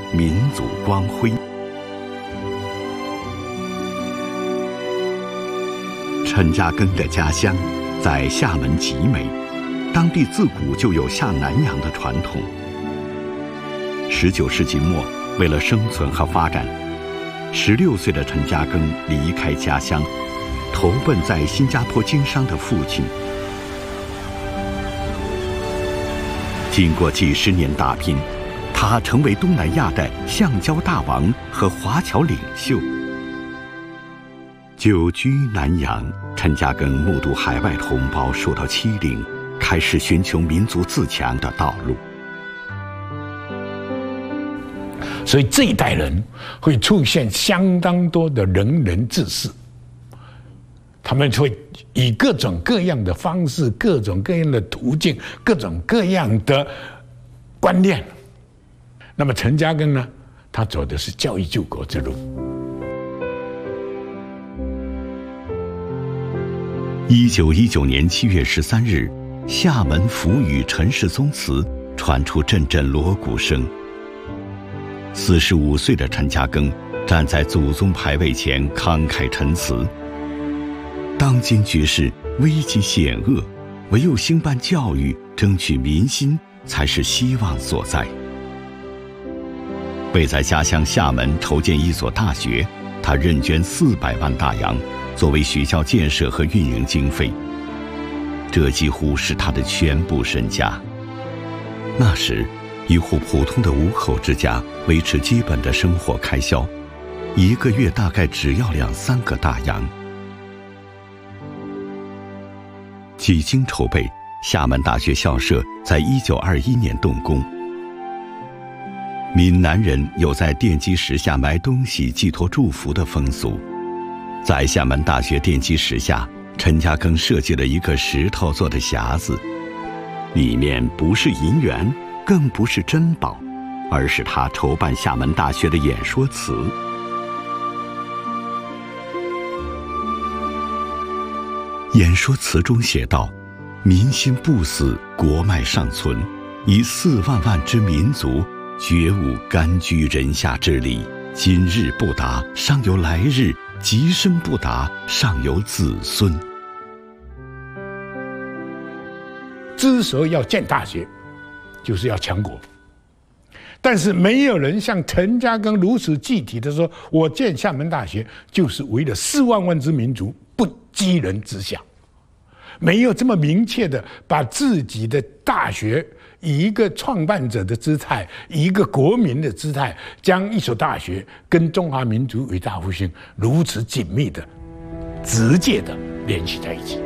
民族光辉。陈嘉庚的家乡在厦门集美，当地自古就有下南洋的传统。19世纪末，为了生存和发展，16岁的陈嘉庚离开家乡，投奔在新加坡经商的父亲。经过几十年打拼，他成为东南亚的橡胶大王和华侨领袖。久居南洋，陈嘉庚目睹海外同胞受到欺凌，开始寻求民族自强的道路。 所以这一代人会出现相当多的仁人志士，他们会以各种各样的方式、各种各样的途径、各种各样的观念。那么陈嘉庚呢，他走的是教育救国之路。 1919年7月13日，厦门福宇陈氏宗祠传出阵阵锣鼓声。45岁的陈嘉庚站在祖宗牌位前慷慨陈词：当今局势危机险恶，唯有兴办教育，争取民心，才是希望所在。为在家乡厦门筹建一所大学，他认捐400万大洋，作为学校建设和运营经费。这几乎是他的全部身家。那时，一户普通的5口之家维持基本的生活开销，1个月大概只要2-3个大洋。几经筹备，厦门大学校舍在1921年动工。闽南人有在奠基石下埋东西寄托祝福的风俗。在厦门大学奠基石下，陈嘉庚设计了一个石头做的匣子，里面不是银元，更不是珍宝，而是他筹办厦门大学的演说词。演说词中写道：民心不死，国脉尚存，以4万万之民族，绝无甘居人下之理。今日不达，尚有来日；极生不达，尚有子孙。 之所以要建大学，就是要强国。但是没有人像陈嘉庚如此具体的说，我建厦门大学就是为了4万万之民族，不居人之下。没有这么明确的把自己的大学以一个创办者的姿态，以一个国民的姿态，将一所大学跟中华民族伟大复兴如此紧密的、直接的联系在一起。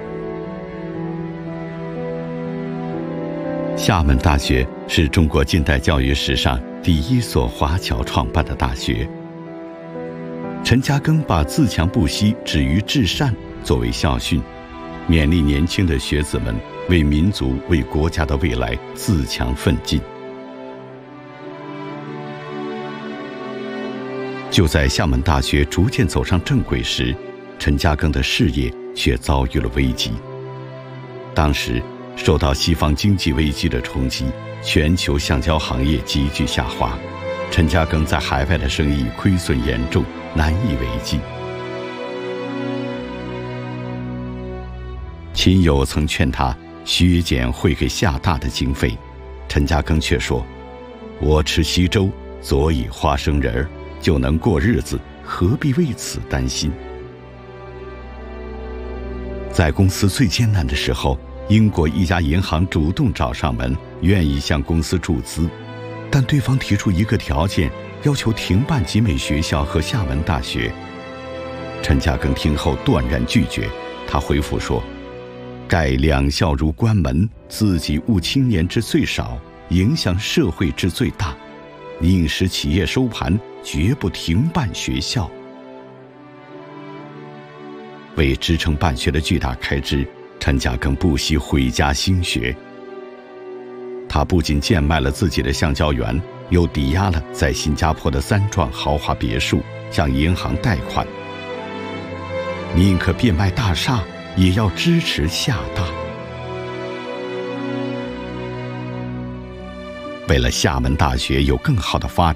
厦门大学是中国近代教育史上第1所华侨创办的大学。陈嘉庚把自强不息、止于至善作为校训，勉励年轻的学子们为民族、为国家的未来自强奋进。就在厦门大学逐渐走上正轨时，陈嘉庚的事业却遭遇了危机。当时受到西方经济危机的冲击，全球橡胶行业急剧下滑，陈嘉庚在海外的生意亏损严重，难以为继。亲友曾劝他削减汇给厦大的经费，陈嘉庚却说：我吃稀粥，佐以花生仁儿，就能过日子，何必为此担心？在公司最艰难的时候，英国一家银行主动找上门，愿意向公司注资，但对方提出一个条件，要求停办集美学校和厦门大学。陈嘉庚听后断然拒绝，他回复说：盖2校如关门，自己误青年之最少，影响社会之最大，宁使企业收盘，绝不停办学校。为支撑办学的巨大开支，陈嘉庚不惜毁家兴学。他不仅贱卖了自己的橡胶园，又抵押了在新加坡的3幢豪华别墅，向银行贷款。宁可变卖大厦，也要支持厦大。为了厦门大学有更好的发展，